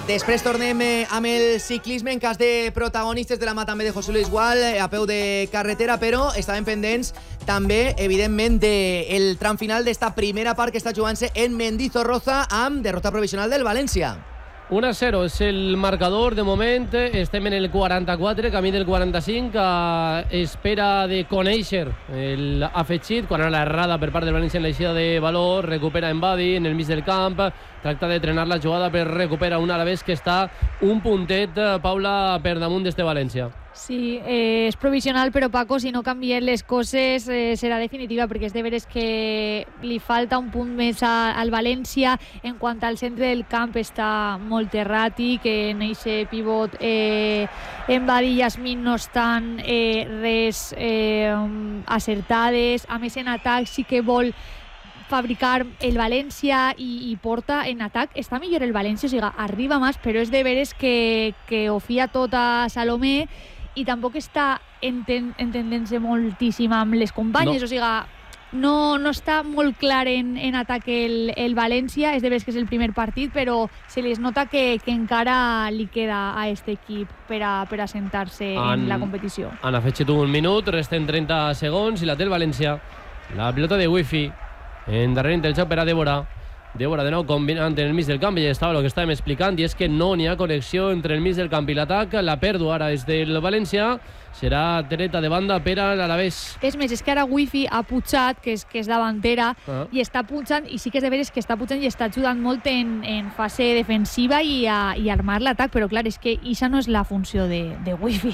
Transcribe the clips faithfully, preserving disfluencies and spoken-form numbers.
Després tornem amb el ciclisme en cas de protagonistes de la mà també de José Luis Gual a peu de carretera, però estàvem pendents també, evidentment, del tram final d'esta primera part que està jugant-se en Mendizorroza amb derrota provisional del València. un a zero és el marcador de moment, estem en el quaranta-quatre, camí del quaranta-cinc, a espera de conèixer l'afegit, quan era l'errada per part del València en l'eixida de valor, recupera en Badi en el mig del camp, tracta de trenar la jugada per recuperar un Alavés que està un puntet, Paula, per damunt d'este València. Sí, eh, és provisional, però Paco, si no canvien les coses eh, serà definitiva, perquè és de veres que li falta un punt més a, al València. En quant al centre del camp està molt erràtic, en eixe pivot eh, en Badi i Yasmin no estan eh, res eh, acertades. A més, en atac sí que vol fabricar el València i, i porta en atac. Està millor el València, o sigui, arriba més, però és de veres que, que ho fia tot a Salomé i tampoc està enten, entendent-se moltíssim amb les companyes, no. O sigui, no, no està molt clar en, en atac el, el València. És de veres que és el primer partit, però se les nota que, que encara li queda a aquest equip per a, per a sentar-se han, en la competició. Han afegit un minut, resten trenta segons i la té el València. La pilota de Wifi en darrere del joc per a Débora. Débora de nou combinant en el mig del camp, i ja estava el que estàvem explicant, i és que no n'hi ha connexió entre el mig del camp i l'atac. La pèrdua ara és del València, serà dreta de banda per a l'Alavés. És més, és que ara Wifi ha pujat, que és, que és davantera, ah. i està pujant, i sí que és de veres que està pujant i està ajudant molt en, en fase defensiva i a, i a armar l'atac, però clar, és que això no és la funció de, de Wifi.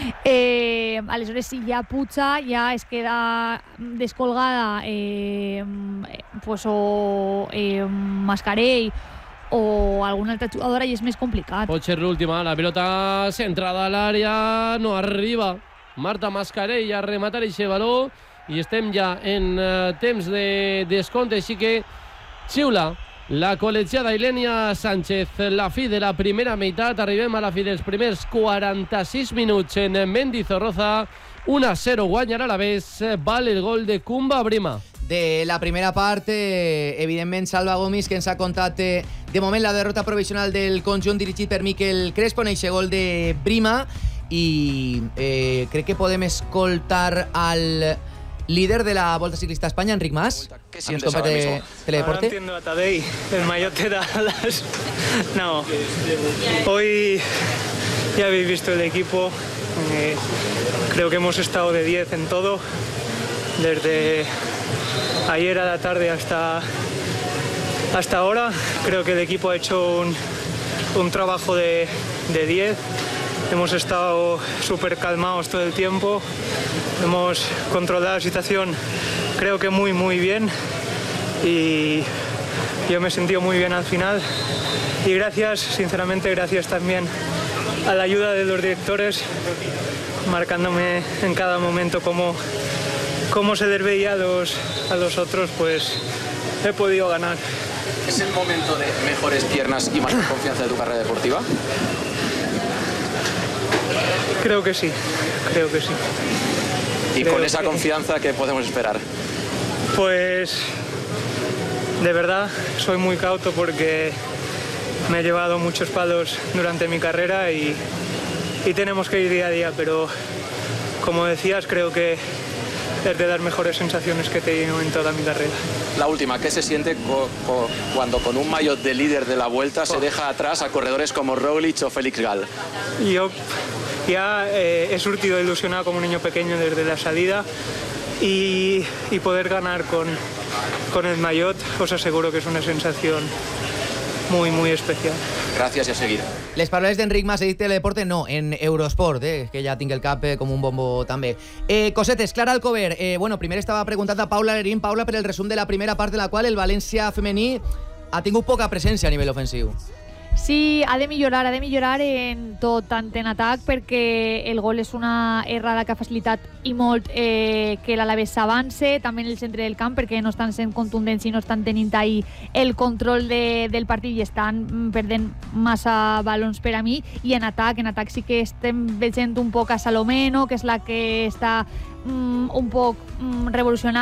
Eh, aleshores, si ja puja, ja es queda descolgada eh, pues, o eh, Mascarell o alguna altra jugadora i és més complicat. Pot ser l'última, la pilota centrada a l'àrea, no arriba Marta Mascarell a rematar aquest valor i estem ja en uh, temps de descompte, així que xiula la col·legiada Ilenia Sánchez. La fi de la primera meitat, arribem a la fi dels primers quaranta-sis minuts en Mendizorroza. un a zero guanyarà l'Alavés, val el gol de Kumba Brima. De la primera part, eh, evidentment, Salva Gomis, que ens ha contat eh, de moment la derrota provisional del conjunt dirigit per Miquel Crespo en eixe gol de Brima, i eh, crec que podem escoltar al líder de la Volta Ciclista a España, Enric Mas. ¿Qué sientes ahora mismo? Teledeporte. Ahora entiendo a Tadej, el maillot te da las... No, hoy ya habéis visto el equipo, eh, creo que hemos estado de diez en todo, desde ayer a la tarde hasta, hasta ahora. Creo que el equipo ha hecho un, un trabajo de, de diez. Hemos estado súper calmados todo el tiempo. Hemos controlado la situación, creo que muy, muy bien. Y yo me he sentido muy bien al final. Y gracias, sinceramente, gracias también a la ayuda de los directores, marcándome en cada momento cómo, cómo se les veía a los, a los otros, pues he podido ganar. ¿Es el momento de mejores piernas y más confianza de tu carrera deportiva? Creo que sí, creo que sí. ¿Y creo con esa que... confianza qué podemos esperar? Pues de verdad soy muy cauto porque me he llevado muchos palos durante mi carrera y, y tenemos que ir día a día, pero como decías, creo que es de las mejores sensaciones que he tenido en toda mi carrera. La última, ¿qué se siente co co cuando con un maillot de líder de la Vuelta se deja atrás a corredores como Roglic o Félix Gal? Yo ya eh, he surtido ilusionado como un niño pequeño desde la salida y, y poder ganar con, con el maillot, os aseguro que es una sensación muy, muy especial. Gràcies i a seguir. Les paraules d'Enric Mas, edit Teledeporte, no, en Eurosport, eh, que ja tinc el cap eh, com un bombo també. Eh, cosetes, Clara Alcover, eh, bueno, primer estava preguntant a Paula Lerín, Paula, per el resum de la primera part de la qual el València femení ha tingut poca presència a nivell ofensiu. Sí, ha de millorar, ha de millorar en tot, tant en atac, perquè el gol és una errada que ha facilitat i molt eh, que l'Alavés s'avance, també en el centre del camp, perquè no estan sent contundents i no estan tenint ahí el control de, del partit i estan perdent massa balons per a mi. I en atac, en atac sí que estem veient un poc a Salomé, no?, que és la que està mm, un poc mm, revolucionant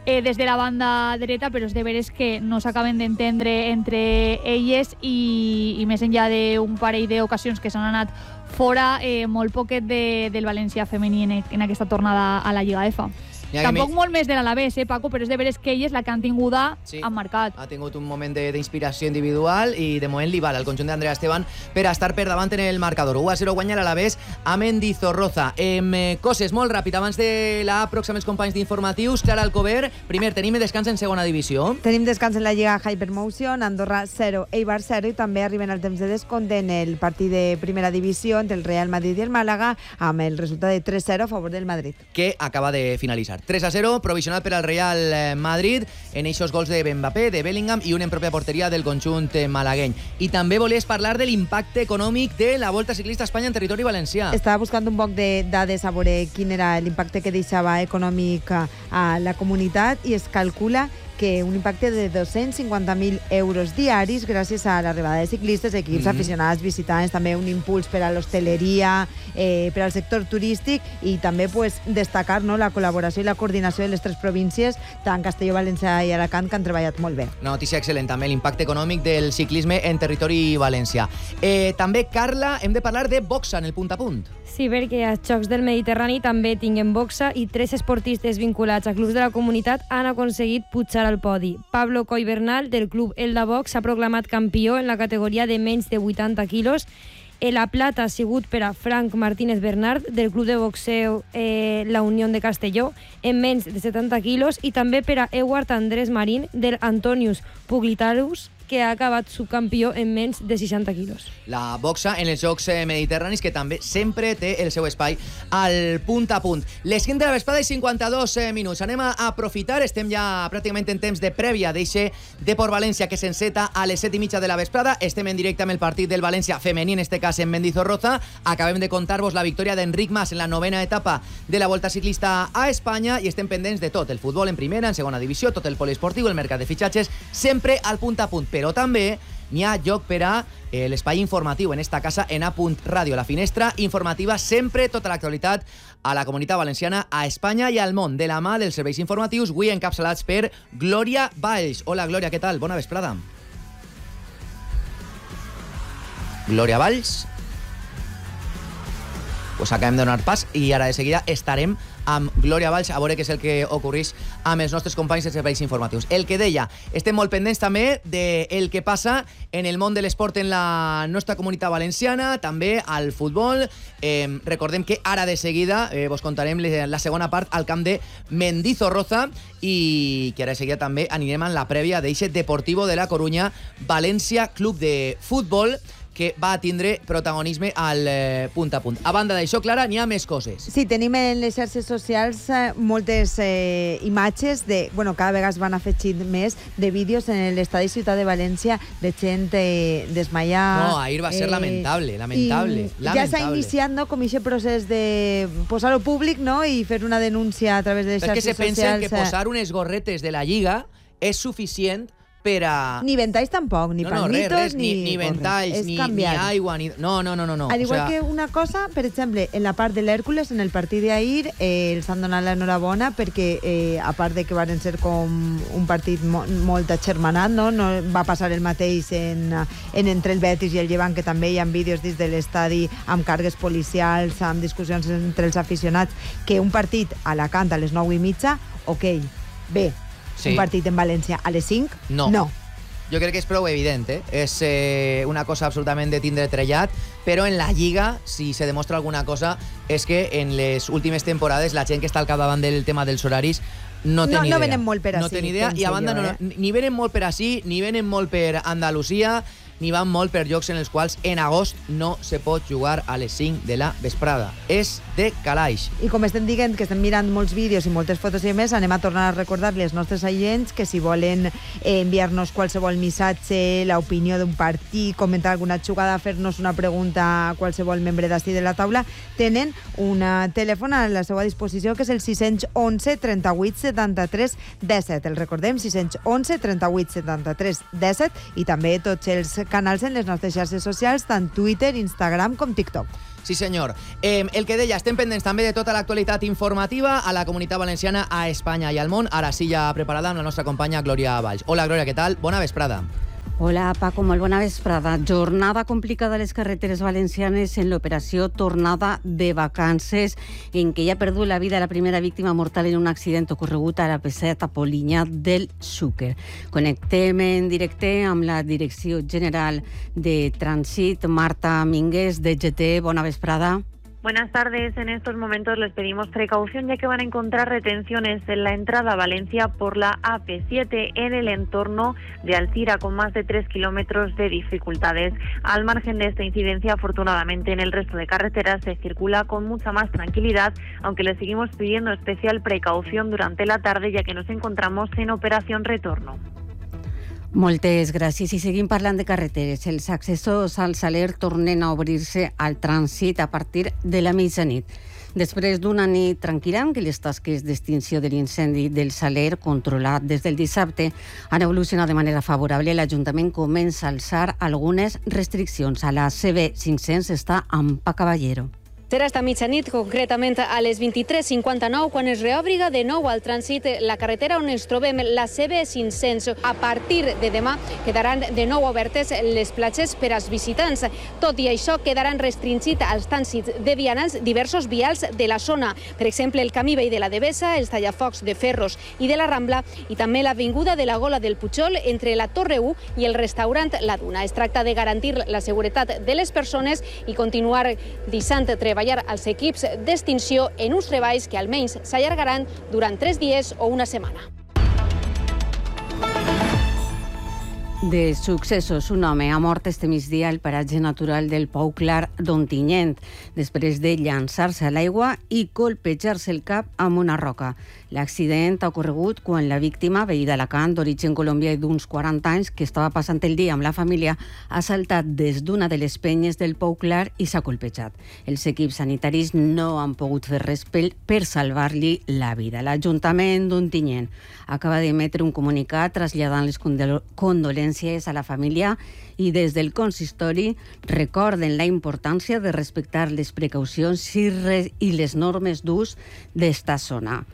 eh, des de la banda dreta, però és de veres que no s'acaben d'entendre entre elles i, i més enllà d'un parell d'ocasions que s'han anat fora, eh, molt poquet de, del València femení en, en aquesta tornada a la Lliga E F A. Tampoc mi... molt més de l'Alavés, eh, Paco, però és de veres que elles, la que han tinguda, sí, han marcat. Ha tingut un moment d'inspiració individual i de moment li val al conjunt d'Andrea Esteban per a estar per davant en el marcador. u a zero guanya l'Alavés a Mendizorroza. Eh, coses molt ràpid, abans de la pròxima els companys d'informatius. Clara Alcover, primer, tenim descans en segona divisió. Tenim descans en la Lliga Hypermotion, Andorra zero, Eibar zero, i també arriben al temps de descompte en el partit de primera divisió entre el Real Madrid i el Màlaga, amb el resultat de tres zero a favor del Madrid. Que acaba de finalitzar. tres a zero, provisional per al Real Madrid, en eixos gols de Mbappé, de Bellingham i un en pròpia porteria del conjunt malagueny. I també volies parlar de l'impacte econòmic de la Volta Ciclista a Espanya en territori valencià. Estava buscant un poc de dades a veure quin era l'impacte que deixava econòmic a la comunitat i es calcula que un impacte de dos-cents cinquanta mil euros diaris gràcies a l'arribada de ciclistes, equips, mm-hmm. aficionats, visitants, també un impuls per a l'hostaleria, eh, per al sector turístic i també pues, destacar no, la col·laboració i la coordinació de les tres províncies, tant Castelló, València i Alacant, que han treballat molt bé. Una notícia excel·lent, també l'impacte econòmic del ciclisme en territori valencià. Eh, també, Carla, hem de parlar de boxa en el punt a punt. Sí, perquè als Jocs del Mediterrani també tinguen boxa i tres esportistes vinculats a clubs de la comunitat han aconseguit pujar al podi. Pablo Coy Bernal, del club Elda Box, s'ha proclamat campió en la categoria de menys de vuitanta quilos. La plata ha sigut per a Frank Martínez Bernard, del club de boxeo eh, La Unión de Castelló, en menys de setanta quilos, i també per a Ewart Andrés Marín, del Antonius Puglitarus, que ha acabat subcampió en menys de seixanta quilos. La boxa en els Jocs Mediterranis, que també sempre té el seu espai al punt a punt. Les cinc de la vesprada i cinquanta-dos minuts. Anem a aprofitar, estem ja pràcticament en temps de prèvia d'eixe Deport València que s'enceta a les set i mitja de la vesprada. Estem en directe amb el partit del València femení, en este cas en Mendizorroza. Acabem de contar-vos la victòria d'Enric Mas en la novena etapa de la Volta Ciclista a Espanya i estem pendents de tot, el futbol en primera, en segona divisió, tot el poliesportiu, el mercat de fitxatges, sempre al punt a punt. Però també n'hi ha lloc per a eh, l'espai informatiu en esta casa, en A Punt Ràdio, la finestra informativa, sempre tota l'actualitat a la comunitat valenciana, a Espanya i al món, de la mà dels serveis informatius, avui encapçalats per Glòria Valls. Hola, Glòria, què tal? Bona vesprada. Glòria Valls. Pues acabem de donar pas i ara de seguida estarem amb Glòria Valls a veure què és el que ocorreix amb els nostres companys de serveis informatius. El que deia, estem molt pendents també del que passa en el món de l'esport en la nostra comunitat valenciana, també al futbol. Eh, recordem que ara de seguida eh, vos contarem la segona part al camp de Mendizorroza i que ara de seguida també anirem en la prèvia d'eixe Deportivo de la Corunya, València Club de Futbol, que va tindre protagonisme al eh, punt a punt. A banda d'això, Clara, n'hi ha més coses. Sí, tenim en les xarxes socials eh, moltes eh, imatges de... Bueno, cada vegada es van afegir més de vídeos en l'estadi Ciutat de València de gent eh, desmaiar... No, ahir va ser eh, lamentable, lamentable, lamentable. Ja s'ha iniciat, no?, com aquest procés de posar-ho públic, no?, i fer una denúncia a través de les xarxes socials. És que se pensen que posar unes gorretes de la Lliga és suficient per a... Ni ventalls tampoc, ni no, no, palmitos, res, res, ni... Ni ventalls, ni, ni aigua, ni... No, no, no, no. Al igual o sea... que una cosa, per exemple, en la part de l'Hèrcules, en el partit d'ahir, eh, els han donat l'enhorabona perquè, eh, a part de que van ser com un partit mo molt agermanat, no? No va passar el mateix en, en entre el Betis i el Llevant, que també hi ha vídeos dins de l'estadi amb cargues policials, amb discussions entre els aficionats, que un partit a Alacant a les nou i mitja, ok, bé, sí. Un partit en València a les cinc? No. no. Jo crec que és prou evident, eh? És eh, una cosa absolutament de tindre trellat, però en la Lliga, si se demostra alguna cosa, és que en les últimes temporades la gent que està al capdavant del tema dels horaris no té no, ni idea. No venen molt per ací. No té ni idea, i a banda, jo, eh? no, ni venen molt per ací, ni venen molt per Andalusia, ni van molt per llocs en els quals en agost no se pot jugar a les cinc de la vesprada. És de calaix. I com estem dient que estem mirant molts vídeos i moltes fotos i més, anem a tornar a recordar-li als nostres agents que si volen eh, enviar-nos qualsevol missatge, l'opinió d'un partit, comentar alguna jugada, fer-nos una pregunta a qualsevol membre d'ací de la taula, tenen un telèfon a la seva disposició que és el sis onze trenta-vuit setanta-tres disset. El recordem, sis onze trenta-vuit setanta-tres disset, i també tots els canals en les nostres xarxes socials, tant Twitter, Instagram com TikTok. Sí, senyor. Eh, el que deia, estem pendents també de tota l'actualitat informativa a la Comunitat Valenciana, a Espanya i al món. Ara sí, ja preparada amb la nostra companya Glòria Valls. Hola, Glòria, què tal? Bona vesprada. Hola, Paco, molt bona vesprada. Jornada complicada a les carreteres valencianes en l'operació Tornada de Vacances, en què ja ha perdut la vida la primera víctima mortal en un accident ocorregut a la P set a Polinyà del Xúquer. Connectem en directe amb la Direcció General de Trànsit, Marta Mínguez, de G T. Bona vesprada. Buenas tardes. En estos momentos les pedimos precaución ya que van a encontrar retenciones en la entrada a Valencia por la A P siete en el entorno de Alcira con más de tres kilómetros de dificultades. Al margen de esta incidencia, afortunadamente en el resto de carreteras se circula con mucha más tranquilidad, aunque les seguimos pidiendo especial precaución durante la tarde ya que nos encontramos en operación retorno. Moltes gràcies. I seguim parlant de carreteres. Els accessos al Saler tornen a obrir-se al trànsit a partir de la mitjanit. Després d'una nit tranquil·la en què les tasques d'extinció de l'incendi del Saler, controlat des del dissabte, han evolucionat de manera favorable. L'Ajuntament comença a alçar algunes restriccions. A la C B cinc-cents està Ampa Caballero. Serà esta mitjanit, concretament a les vint-i-tres cinquanta-nou, quan es reobriga de nou al trànsit la carretera on ens trobem, la C B cinc-cents. A partir de demà quedaran de nou obertes les platges per als visitants. Tot i això, quedaran restringit als trànsits de vianants diversos vials de la zona. Per exemple, el camí vell de la Devesa, els tallafocs de Ferros i de la Rambla, i també l'avinguda de la Gola del Pujol entre la Torre u i el restaurant La Duna. Es tracta de garantir la seguretat de les persones i continuar deixant treballar als equips d'extinció en uns treballs que almenys s'allargaran durant tres dies o una setmana. De successos, un home ha mort este migdia al paratge natural del Pou Clar d'Ontinyent, després de llançar-se a l'aigua i colpejar-se el cap amb una roca. L'accident ha ocorregut quan la víctima, veí d'Alacant, d'origen colombià i d'uns quaranta anys, que estava passant el dia amb la família, ha saltat des d'una de les penyes del Pou Clar i s'ha colpejat. Els equips sanitaris no han pogut fer res per salvar-li la vida. L'Ajuntament d'Ontinyent acaba d'emetre un comunicat traslladant les condolències a la família i des del consistori recorden la importància de respectar les precaucions i les normes d'ús d'esta zona.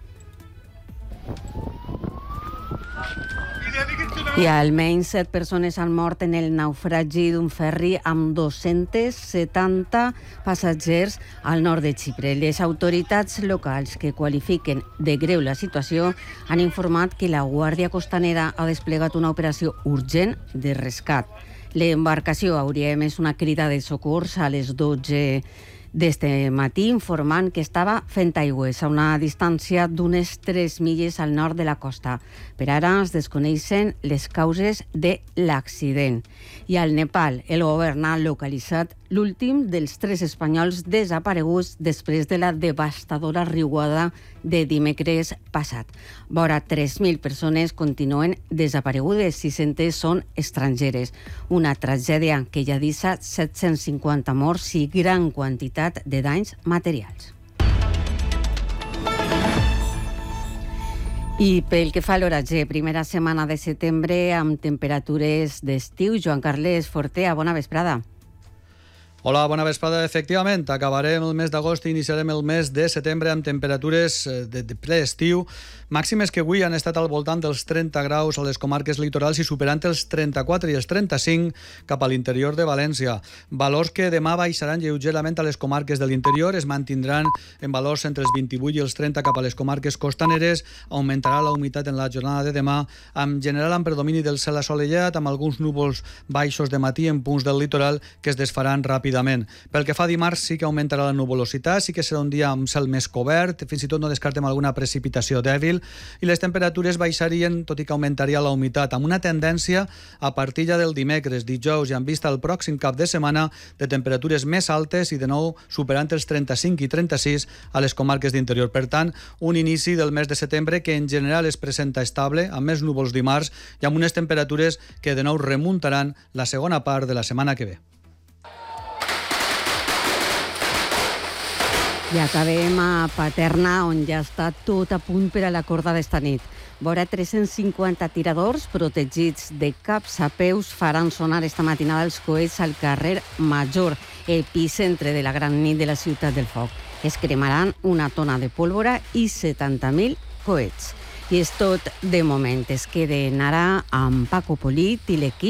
I almenys set persones han mort en el naufragi d'un ferri amb dos-cents setanta passatgers al nord de Xipre. Les autoritats locals, que qualifiquen de greu la situació, han informat que la Guàrdia Costanera ha desplegat una operació urgent de rescat. L'embarcació hauria emès una crida de socors a les dotze d'este matí, informant que estava fent aigües a una distància d'unes tres milles al nord de la costa. Per ara es desconeixen les causes de l'accident. I al Nepal, el govern ha localitzat l'últim dels tres espanyols desapareguts després de la devastadora riuada de dimecres passat. Vora tres mil persones continuen desaparegudes, sis-centes són estrangeres. Una tragèdia que ja deixa set-cents cinquanta morts i gran quantitat de danys materials. I pel que fa a l'horatge, primera setmana de setembre amb temperatures d'estiu. Joan Carles Fortea, bona vesprada. Hola, bona vesprada. Efectivament, acabarem el mes d'agost i iniciarem el mes de setembre amb temperatures de, de ple estiu, màximes que avui han estat al voltant dels trenta graus a les comarques litorals i superant els trenta-quatre i els trenta-cinc cap a l'interior de València. Valors que demà baixaran lleugerament a les comarques de l'interior, es mantindran en valors entre els vint-i-vuit i els trenta cap a les comarques costaneres, augmentarà la humitat en la jornada de demà, amb general amb predomini del cel assolellat, amb alguns núvols baixos de matí en punts del litoral que es desfaran ràpidament. Pel que fa a dimarts, sí que augmentarà la nuvolositat, sí que serà un dia amb cel més cobert, fins i tot no descartem alguna precipitació dèbil, i les temperatures baixarien, tot i que augmentaria la humitat, amb una tendència a partir ja del dimecres, dijous i amb vista al pròxim cap de setmana de temperatures més altes i de nou superant els trenta-cinc i trenta-sis a les comarques d'interior. Per tant, un inici del mes de setembre que en general es presenta estable, amb més núvols dimarts i amb unes temperatures que de nou remuntaran la segona part de la setmana que ve. I acabem a Paterna, on ja està tot a punt per a la corda d'esta nit. Vora tres-cents cinquanta tiradors protegits de caps a peus faran sonar esta matinada els coets al carrer Major, epicentre de la gran nit de la Ciutat del Foc. Es cremaran una tona de pólvora i setanta mil coets. I és tot de moment. Es queden ara amb Paco Polit i l'equip